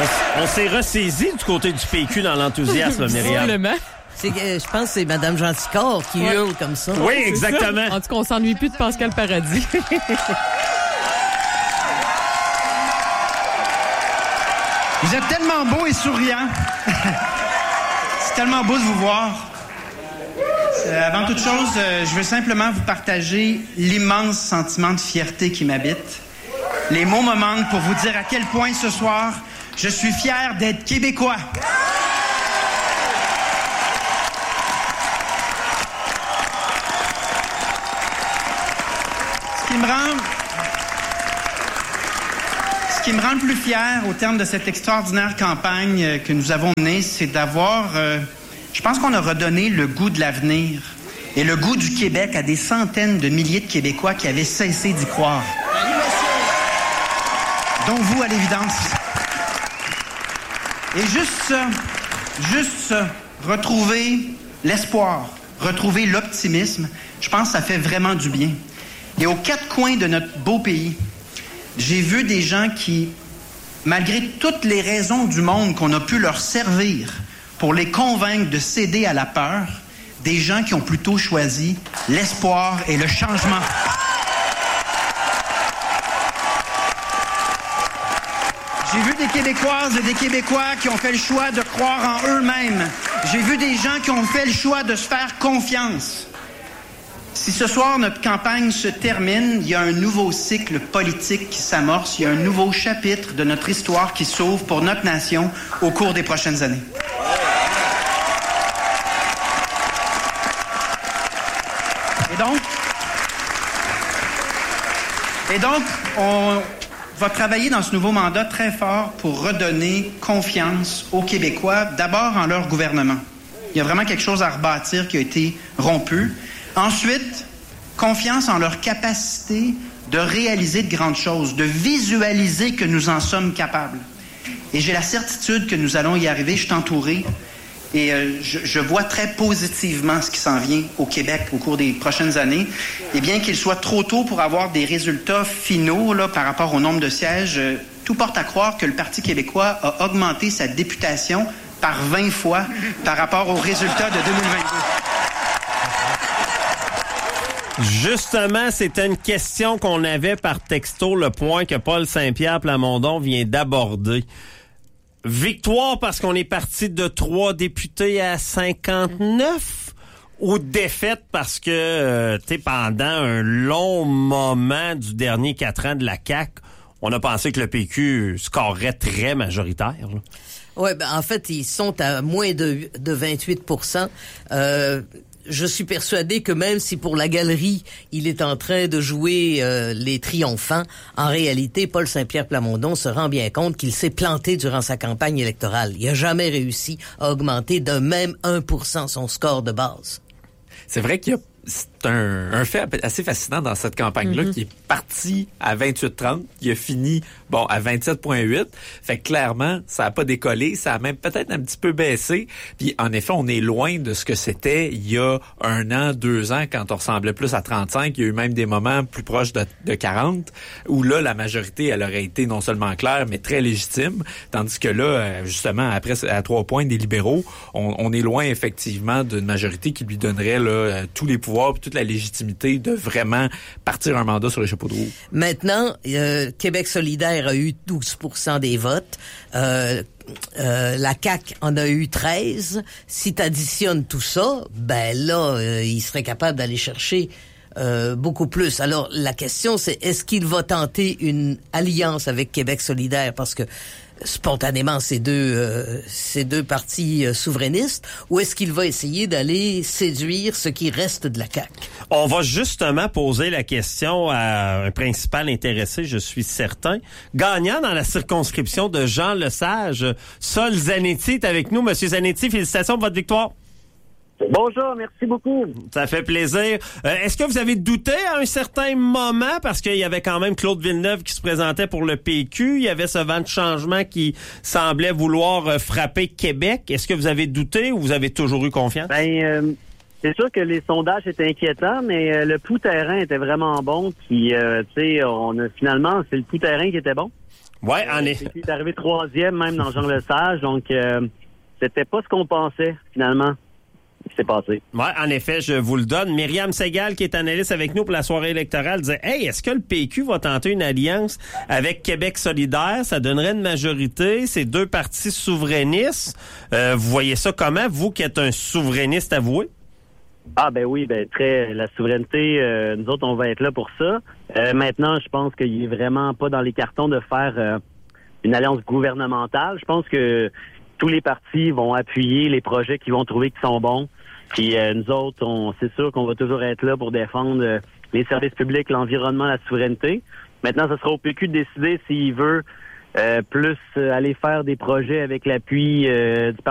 On s'est ressaisi du côté du PQ dans l'enthousiasme, Myriam. Je pense que c'est Mme Gentilcorps qui hurle comme ça. Oui, exactement. En tout cas, on s'ennuie plus de Pascal Paradis. Vous êtes tellement beau et souriant. C'est tellement beau de vous voir. Avant toute chose, je veux simplement vous partager l'immense sentiment de fierté qui m'habite. Les mots me manquent pour vous dire à quel point ce soir, je suis fier d'être québécois. Ce qui me rend le plus fier au terme de cette extraordinaire campagne que nous avons menée, c'est d'avoir... je pense qu'on a redonné le goût de l'avenir et le goût du Québec à des centaines de milliers de Québécois qui avaient cessé d'y croire. Dont vous, à l'évidence. Et juste ça, retrouver l'espoir, retrouver l'optimisme, je pense que ça fait vraiment du bien. Et aux quatre coins de notre beau pays, j'ai vu des gens qui, malgré toutes les raisons du monde qu'on a pu leur servir pour les convaincre de céder à la peur, des gens qui ont plutôt choisi l'espoir et le changement. J'ai vu des Québécoises et des Québécois qui ont fait le choix de croire en eux-mêmes. J'ai vu des gens qui ont fait le choix de se faire confiance. Si ce soir notre campagne se termine, il y a un nouveau cycle politique qui s'amorce, il y a un nouveau chapitre de notre histoire qui s'ouvre pour notre nation au cours des prochaines années. Et donc, on va travailler dans ce nouveau mandat très fort pour redonner confiance aux Québécois, d'abord en leur gouvernement. Il y a vraiment quelque chose à rebâtir qui a été rompu. Ensuite, confiance en leur capacité de réaliser de grandes choses, de visualiser que nous en sommes capables. Et j'ai la certitude que nous allons y arriver. Je suis entouré et je vois très positivement ce qui s'en vient au Québec au cours des prochaines années. Et bien qu'il soit trop tôt pour avoir des résultats finaux là, par rapport au nombre de sièges, tout porte à croire que le Parti québécois a augmenté sa députation par 20 fois par rapport aux résultats de 2022. Justement, c'était une question qu'on avait par texto, le point que Paul Saint-Pierre Plamondon vient d'aborder. Victoire parce qu'on est parti de 3 députés à 59 ou défaite parce que, pendant un long moment du dernier 4 ans de la CAQ, on a pensé que le PQ scorerait très majoritaire, là. Oui, en fait, ils sont à moins de 28%. Je suis persuadé que même si pour la galerie, il est en train de jouer les triomphants, en réalité, Paul Saint-Pierre Plamondon se rend bien compte qu'il s'est planté durant sa campagne électorale. Il n'a jamais réussi à augmenter de même 1% son score de base. C'est vrai qu'il y a c'est un fait assez fascinant dans cette campagne-là qui est parti à 28,30, qui a fini à 27,8. Fait que clairement, ça a pas décollé, ça a même peut-être un petit peu baissé. Puis en effet, on est loin de ce que c'était il y a 1 an, 2 ans, quand on ressemblait plus à 35. Il y a eu même des moments plus proches de 40, où là, la majorité, elle aurait été non seulement claire, mais très légitime. Tandis que là, justement, après, à 3 points des libéraux, on est loin effectivement d'une majorité qui lui donnerait là, tous les pouvoirs et toute la légitimité de vraiment partir un mandat sur les chapeaux de roue. Maintenant, Québec solidaire a eu 12% des votes. La CAQ en a eu 13. Si tu additionnes tout ça, il serait capable d'aller chercher beaucoup plus. Alors, la question, c'est est-ce qu'il va tenter une alliance avec Québec solidaire? Parce que spontanément, ces deux partis souverainistes, ou est-ce qu'il va essayer d'aller séduire ce qui reste de la CAQ? On va justement poser la question à un principal intéressé, je suis certain. Gagnant dans la circonscription de Jean Lesage, Sol Zanetti est avec nous. Monsieur Zanetti, félicitations pour votre victoire. Bonjour, merci beaucoup. Ça fait plaisir. Est-ce que vous avez douté à un certain moment, parce qu'il y avait quand même Claude Villeneuve qui se présentait pour le PQ, il y avait ce vent de changement qui semblait vouloir frapper Québec. Est-ce que vous avez douté ou vous avez toujours eu confiance? C'est sûr que les sondages étaient inquiétants, mais le pouls terrain était vraiment bon. Puis, finalement, c'est le pouls terrain qui était bon. Ouais, en Le effet. PQ est arrivé 3e, même dans Jean Lesage. Donc, c'était pas ce qu'on pensait, finalement, qui s'est passé. Ouais, en effet, je vous le donne. Myriam Segal, qui est analyste avec nous pour la soirée électorale, disait « Hey, est-ce que le PQ va tenter une alliance avec Québec solidaire? Ça donnerait une majorité. C'est 2 partis souverainistes. Vous voyez ça comment, vous qui êtes un souverainiste avoué? » Ah ben oui, la souveraineté, nous autres, on va être là pour ça. Maintenant, je pense qu'il est vraiment pas dans les cartons de faire une alliance gouvernementale. Je pense que tous les partis vont appuyer les projets qu'ils vont trouver qui sont bons. Puis nous autres, c'est sûr qu'on va toujours être là pour défendre les services publics, l'environnement, la souveraineté. Maintenant, ce sera au PQ de décider s'il veut plus aller faire des projets avec l'appui du